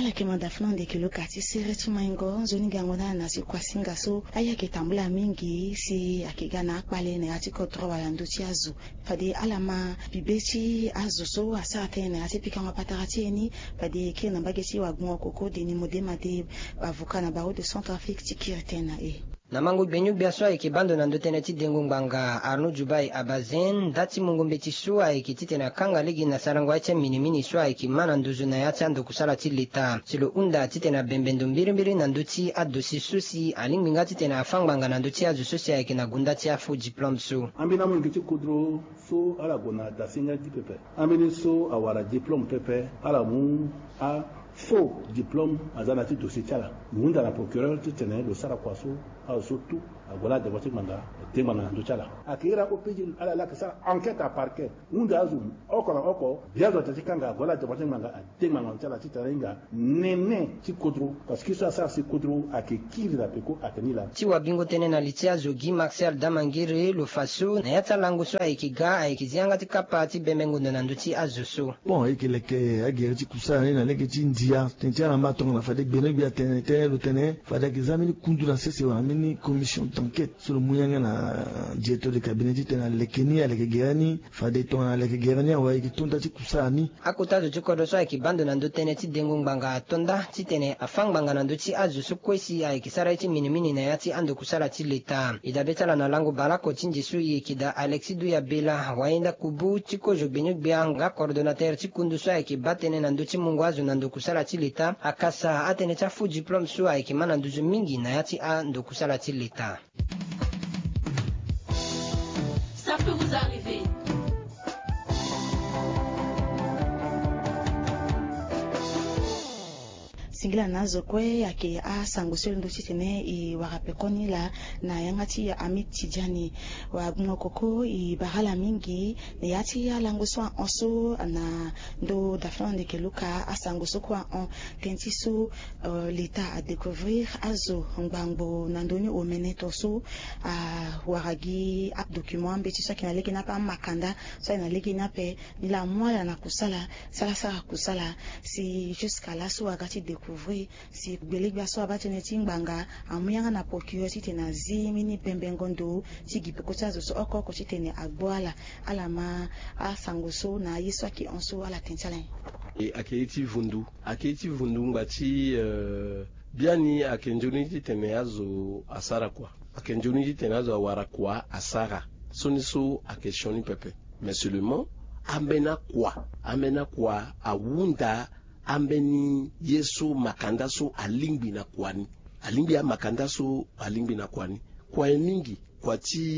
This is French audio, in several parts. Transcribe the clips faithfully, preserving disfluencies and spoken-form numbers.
aya ke madafuna ndeke lokati sire chimango zoni gangona na si kwasinga so aya ke tambula mingi si akigana akpale ne atiko trowa landu chiazu fadi alama bibechi azu so asa atene atipika mapatarati ni fadi ke na bageti wa gmo koko de ni modema de avocat na baro de Centrafrique tikirtena e na mangu benyu biaswa ikibando na ndoteneti dengu mbanga Arno Jubai abazen dati mungu mbeti sua ikitite na kanga ligi na sarangwa eche minimini sua ikimana nduzu na yati ando kusala tilita silo unda tite na bembendo mbiri mbiri na nduti adosi susi alingbinga tite na afangbanga na nduti azu susi aiki na gundati afu diplom su ambina mungu kichi kudro so ala gona dasinga di pepe ambini so awara diplom pepe ala mu a faux diplôme azana ti dossier tiala munda na procureur ti tene do sara kwaso a surtout a gola de voiture manga tema na ndo tiala akira ko peji ala la kasa enquête à parquet munda azu oko na oko biazo ta tikanga gola de voiture manga tema na tiala ti tarenga nene ti kodro parce que ça ça c'est kodro akikiri la peko atenila ti wa bingo tene na litia zogi Marcel Damangire lo faso na yata lango so aikiga aikizianga ti kapa ti bemengo na nduti azuso bon ekeleke agere ti kusana na leke ti dia tentia na matongo na fade bene bia tene tene lo tene fade examine kundu na sese wa mini commission d'enquête sur le moyen na directeur de cabinet ti tene lekeni aleke gerani fade ton aleke gerani wa ki tonda ti kusani akota zo chikodo so ki bando na ndo tene ti dengo mbanga tonda ti tene afang banga na ndo ti azu so kwesi ai kisara ti minimini na yati ando kusala ti leta ida betala na lango balako tinji su yi kida Alexis Douya Bela waenda kubu chiko jo benyo bianga coordonnateur ti kundu so ai ki batene na ndo ti mungu azu na ndo kusala ti leta akasa atene cha fu diplôme so ai ki mana nduzu mingi na yati a ndo kusala ti leta. Ça peut vous arriver. singila nazo kwe yake a sanguselo ndo chitene i warapekoni la na yangati ya Amit Tijani wa ngokoko i bahala mingi ne yati ya languswa onso na ndo daflan de keluka a sanguso kwa on tentisu uh, l'état à découvrir azo ngbango nandoni omeneto so a waragi a document mbeti so kina leki na pa makanda so na leki na pe nila mwala na kusala sala sala kusala si jusqu'à là so agati découvrir si belegba so abatene tingbanga amuyanga na procureur titena zimini pembengondo tigipekota zo oko ko titene agboala alama asangoso na yiswa ki onso ala tentala e akeiti vundu akeiti vundu ngati uh, biani akenjoni titene azo asara kwa akenjoni titene azo awara kwa asara soniso akeshoni pepe mais seulement amena kwa amena kwa awunda ambeni yesu makandaso alingbi na kwani alingbi ya makandaso alingbi na kwani kwa mingi kwa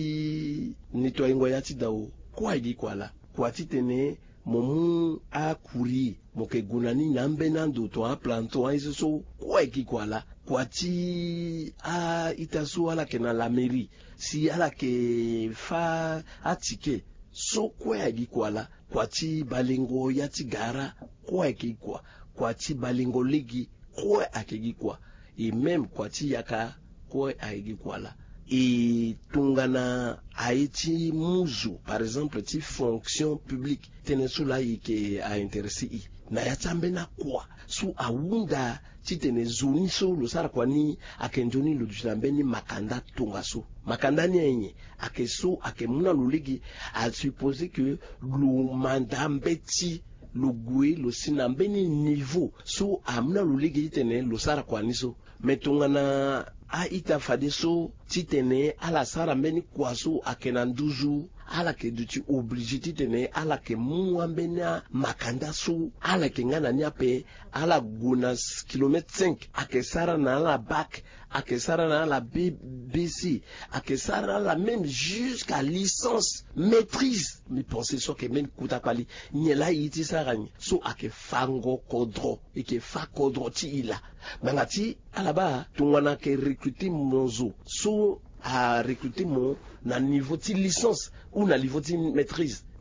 ti nitwa ingo ya ti dawo kwa idi kwala kwa ti tene momu a kuri moke gunani na mbena ndo to a planto a iso kwa iki kwala kwa ti a itaso ala ke na la mairie si ala ke fa atike so kwa idi kwala kwa ti balingo ya ti gara kwa iki kwa kwa ti balingo ligi kwa akigi kwa et même kwa ti yaka kwa aigi kwa la et tungana haiti muzu par exemple ti fonction publique tenesu la yike a intéressé i na yatambe na kwa su awunda ti tene zoni so lo sara kwa ni akenjoni lo dulambe ni makanda tunga so makanda ni enye ake so ake muna lo ligi a supposé que lo mandambeti lo gwe lo sinambe ni niveau so amna lo ligi tene lo sara kwa ni so metungana a ita fade so titene ala sara mbeni kwa so akena nduzu ala ke duti obligé titene ala ke muambena makanda so ala ke ngana nyape ala guna kilomètre cinq ake sara na la bac ake sara na la B C ake sara la même jusqu'à licence maîtrise mi pensez so ke men kuta pali nyela yiti sarani so ake fango kodro ike fa kodro ti ila bangati ala ba tungwana ke recruter monzo so a recruter mon na niveau de licence ou na niveau de maîtrise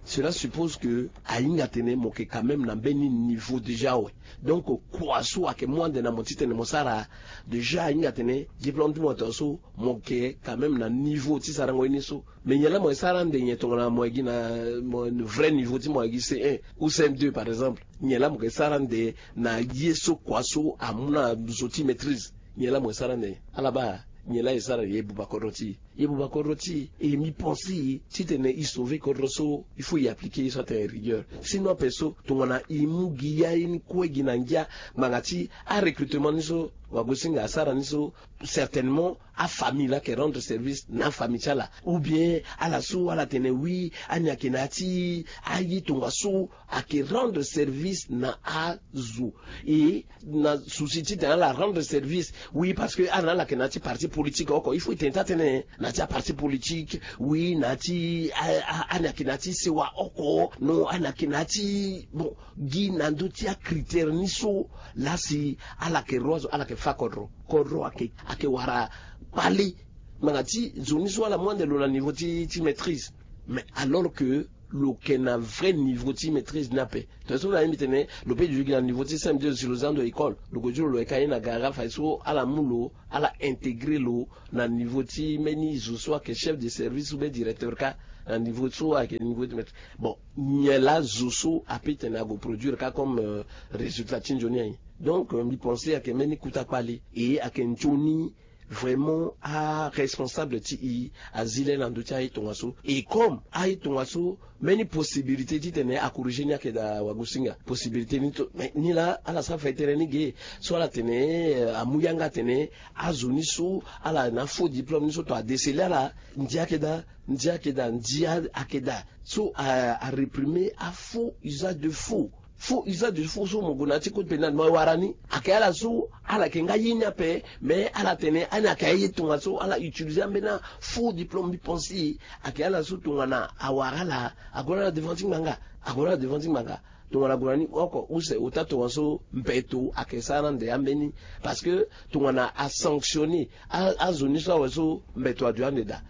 cela suppose que ainga tene moke quand même na beni niveau déjà ouais. Donc quoi soit que moins de na motite ne mosara déjà ainga tene diplôme du motoso moke quand même na niveau ti sarango iniso mais nyala mo sara ndenye tongona mo gina mo vrai niveau ti mo gi C un ou C M deux par exemple nyala mo sara nde na yeso kwaso amuna zoti maîtrise nyala mo sara nde alaba nyela esara yebu bakoroti yebu bakoroti et mi penser si tene y sauver korroso il faut y appliquer ça ta rigueur sinon peso tongona imugiya in kweginangia mangati a recrutement niso wagosinga asara niso certainement à famille là qui rendre service na famille chala ou bien à la sou à la tene oui anya kenati ayi tongaso à qui rendre service na azu et na société dans la rendre service oui parce que ana la kenati parti politique oko il faut tenter tene nati parti politique oui nati ana kenati sewa oko no ana kenati bon gi nanduti a critère niso là si ala ke rozo ala ke fa kodro kodro ake ake wara pali mangati zoni so ala moins de la niveau ti ti maîtrise mais alors que le kena vrai niveau ti maîtrise na pe to so la mitene le pe du niveau ti sem de sur les ans de école le gojo le kai na gara fa so ala mulo ala intégrer lo na niveau ti meni zo so que chef de service ou bien directeur ka à niveau de soi, à quel niveau de mettre. Bon, il y a là, Zoso, à péter à produire comme euh, résultat Tinjoni. Donc, on y pensait à que Meni Koutakpali et à Kenjoni vraiment à responsable ti à Zile Landutia et Tongaso. Et comme à Tongaso, many possibilités ti tene à corriger nya ke da wagusinga. Possibilité ni to, mais ni là, à la sa faitere ni ge, soit la tene, à Mouyanga tene, à Zoniso, à la na faux diplôme ni so to à déceler là, ndia ke da, ndia ke da, ndia akeda. So à, à réprimer à faux usage de faux. Faux usage de faux sur mon gonati code pénal moi warani akela sou ala kenga yinya pe mais ala tene ana kaye tunga so ala utiliser mbena faux diplôme bi pensi akela sou tungana awarala agora devant manga agora devant manga tungana gorani oko use utato waso mpeto akesana nde ambeni parce que tungana a sanctionner a, a zoni so waso mpeto aduane da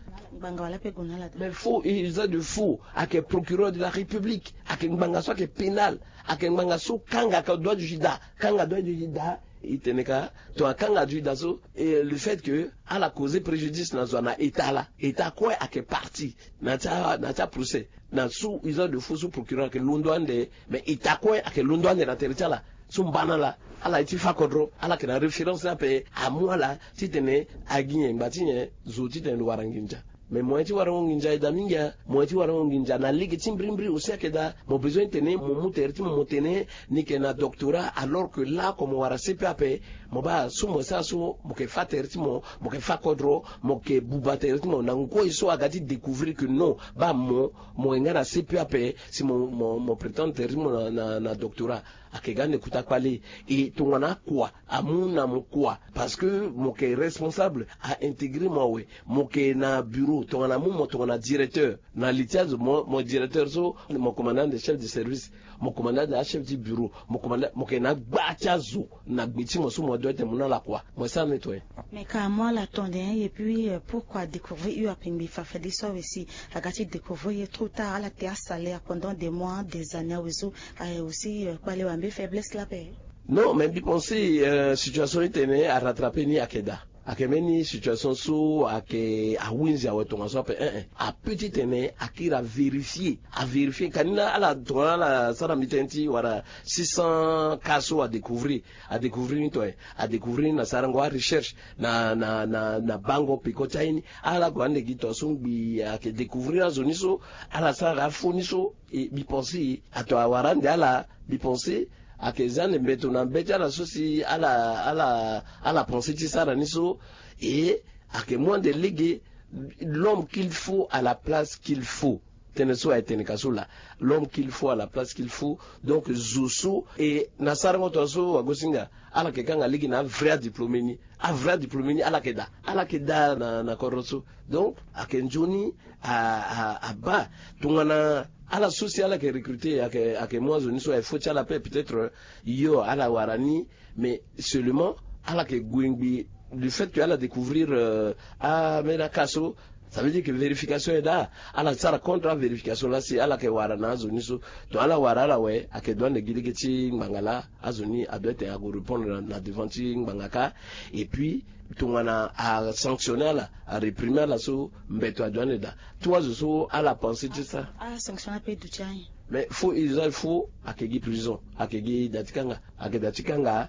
mais faux et usage de faux à quel procureur de la République à quel bangaso qui est pénal à quel bangaso kanga ka doit du jida kanga doit du jida iteneka to kanga du daso et le fait que à la cause préjudice na zona état là état quoi à quel parti na ta na ta procès na sous usage de faux sous procureur que londouande mais état quoi à quel londouande na territoire là sous bana là ala iti fakodro ala kena référence là pe à moi là titene aginye mbatinye zo titene waranginja mais moi tu warango nginja daminga moi tu warango nginja na ligue timbrimbri aussi akeda mon besoin tene mon muterti mon tene ni kena doctorat alors que là comme wara C P A P mo ba sumo sa so mo ke faterti mo mo ke fakodro mo ke bubaterti mo na ngo iso agati découvrir que non ba mo mo ngana C P A P si mon mon mon prétendre terti mo na, na, na doctorat akegane kutakwali et tongana quoi amuna mo quoi parce que mo ke responsable à intégrer moi ouais mo ke na bureau tongana mo mo tongana directeur na litiaz mo mo directeur so mo commandant de chef de service mo commandant de chef du bureau mo commandant mo ke na gbachazo na gbiti mo so mo doit être mon la quoi moi ça nettoyer mais quand moi l'attendais et puis euh, pourquoi découvrir eu après mi fa fait des soirs aussi agati découvrir trop tard à la terre salaire pendant des mois des années aussi aussi quoi les faiblesse la paix. Non, mais bi penser euh, situation était à rattraper ni akeda. Akemeni situation sous ake a winzi a wetonga so pe eh a petit ene akira vérifier a vérifier kanina ala tona la sara mitenti wara six cents caso à découvrir à découvrir to à découvrir na sara ngwa recherche na na na na bango pikotaini ala gwande gito sungbi ake découvrir zoniso ala sara foniso et bi penser ato warande ala bi penser à kezane mbeto na mbeta la sosi à la à la à la pensée de ça niso et à que moins de léguer l'homme qu'il faut à la place qu'il faut teneso a tenekasula l'homme qu'il faut à la place qu'il faut donc zusu et na sarango toso wagosinga ala ke kanga ligi na vrai diplômé ni a vrai diplômé ni ala keda ala keda na na koroso donc à kenjoni à à à ba tungana à la sociale qui est recrutée à que à que moi je ne sois faut la paix peut-être yo à la warani mais seulement à la que gwingbi le fait que à la découvrir euh, à Menakaso Ça veut dire que vérification est là. Alors, ça, la contre-vérification là, c'est à la que wara na zoni so. To ala wara la ouais, à que douane de giligeti ngangala, à zoni, à doit à répondre na devant ngangaka. Et puis, tout le monde a sanctionné là, à réprimer là, so, mbeto à douane da. Toi, je so, à la pensée de ça. Ah, sanctionner peut du tien. Mais faut il faut à que prison, à que datikanga, à que datikanga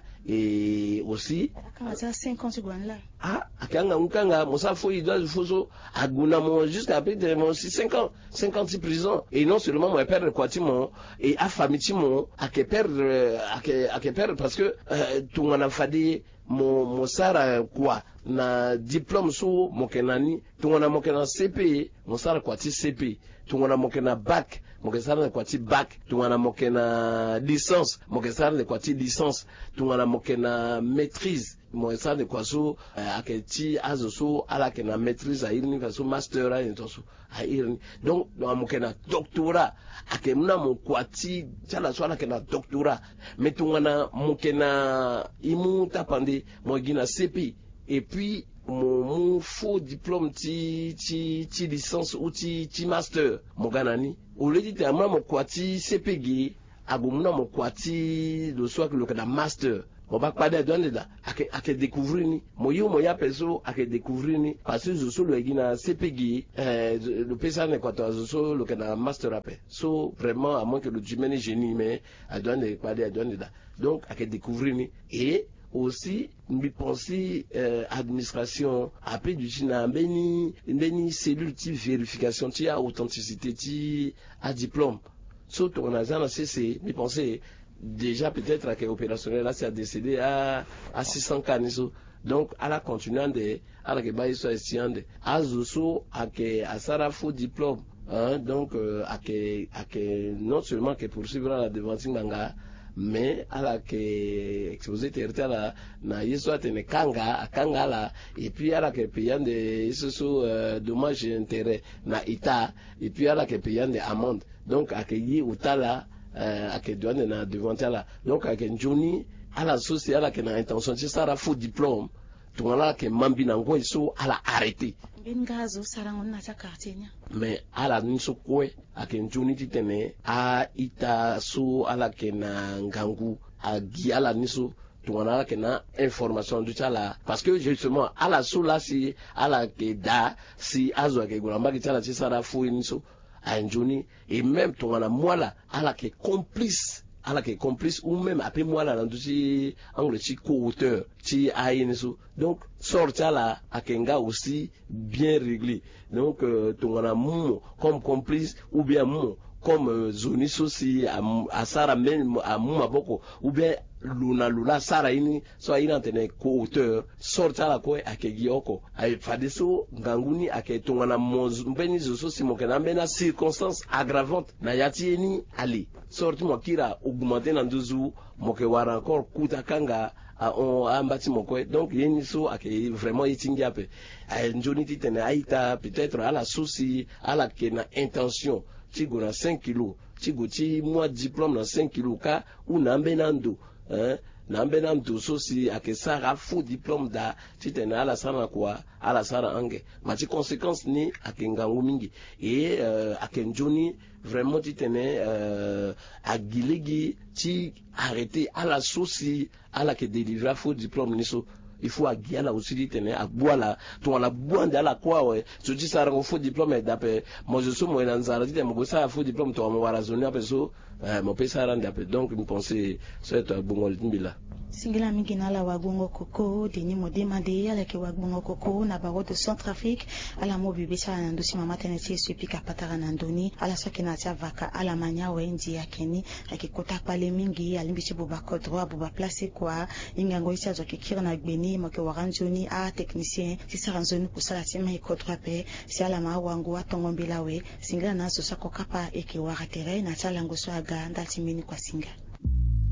et aussi quand ça cinquante secondes là. Ah, akanga unkanga, mosa faut il doit faut so aguna mo jusqu'à après de mon cinq ans, cinquante prison et non seulement mon père quoi mon et à famille mon à que perdre à que à que perdre parce que tout mon a fadi mon mon sara quoi na diplôme sous mon kenani tout mon a mon kenan C P mon sara quoi ti C P tout mon a mon kenan bac mon kesara kwa ti bac tout mon a mon kenan licence mon kesara kwa ti licence tout mon a mon kenan maîtrise mon kesara de quoi so aketi azo so ala kenan maîtrise a irni faso master a into a irni donc mon kenan doctorat akemuna mon kwa ti chala so ala kenan doctorat mais tout mon a mon kenan imu tapande mon gina C P et puis mon, mon faux diplôme ti ti ti licence ou ti ti master mon ganani au lieu de moi mon kwati C P G agumuna mon kwati le soir que le kana master mon bac pas de donner là à que à que découvrir ni mon yo mon ya perso à que découvrir ni parce que je suis le gina C P G euh, le pesa ne quoi je suis le kana master après so vraiment à moins que le jumene génie mais à donner pas de donner là donc à que découvrir ni et aussi mi penser euh, administration après du china beni beni cellule type vérification ti a authenticité ti a diplôme surtout on a ça c'est mi penser déjà peut-être à que opérationnel là c'est à décédé à à six cents cas donc à la continuant de à la que baï soit estimé à zoso à que à sara faux diplôme hein donc euh, à que à que non seulement que poursuivre la devanting manga mais à la que exposé territoire là na yeso atene kanga akanga là et puis à la que payant de ce euh, dommages et intérêts na ita et puis à la que payant de amende donc accueilli utala euh, à que douane na devant là donc à que njoni à la société à la que na intention c'est ça la faux diplôme tout là que mambi na ngo iso à la arrêter bengazo sarango na ta quartier mais à la niso kwe à que njoni titene a ita so à la que na ngangu a gi à la niso tout là que na information du là parce que justement à la so là si à la que da si azo que gulamba ki tala ci sara fou niso a njoni et même tout là moi là à la que complice à la que complice ou même après moi là dans ci angle ci co-auteur ci aïniso donc sortir là à kenga aussi bien réglé donc euh, tout on a mou comme complice ou bien mou comme euh, zonis aussi à, à sara même à mou maboko ou bien luna lula sara ini so ina tene co-auteur sortir là quoi à kegioko ay fadeso nganguni ake tungana mbeni zo si mo kana mbena circonstance aggravante na yati ni ali sorti mo kira augmenter na nduzu mo ke wara encore kuta kanga a on ambati mo ko donc yeni so ake vraiment itingi ape ay njoni titene aita peut-être à la souci à la kena intention tigo na cinq kilos tigo ti moi diplôme na cinq kilos ka ou na mbenando hein nambe nam doso si ake sara faux diplôme da titena ala sana kwa ala sara ange mati conséquence ni ake ngangu mingi et euh, ake njoni vraiment titene euh, agilegi ti arrêter ala souci ala ke délivrer faux diplôme ni so il faut aguier là aussi dit tenir à boire là toi la boire de la quoi ouais tu dis ça un faux diplôme d'après moi je suis moi dans ça dit moi ça faux diplôme toi moi raisonner après ça mon pays ça rend après donc me penser c'est un bon là singila mingi na la wagongo koko deni modema de ala ke wagongo koko na baro de Centrafrique ala mobi bisa na ndosi mama teneti supika patara na ndoni ala soki na tia vaka ala manya wendi yakeni akikota pale mingi alimbishi buba kodro buba place kwa ingango isa zo kikira na gbeni moke waranjoni a technicien sisa ranzoni kusala tima ikodro pe si ala ma wangu atongombila we singila na so sakokapa eke waratere na tala ngoso aga ndati mini kwa singa